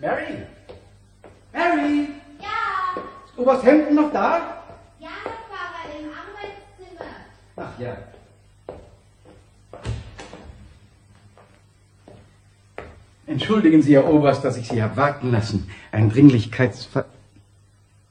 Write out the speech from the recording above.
Mary? Mary? Ja. Ist Oberst Hemden noch da? Ja, Herr Pfarrer, im Arbeitszimmer. Ach ja. Entschuldigen Sie, Herr Oberst, dass ich Sie habe warten lassen. Ein Dringlichkeitsfall.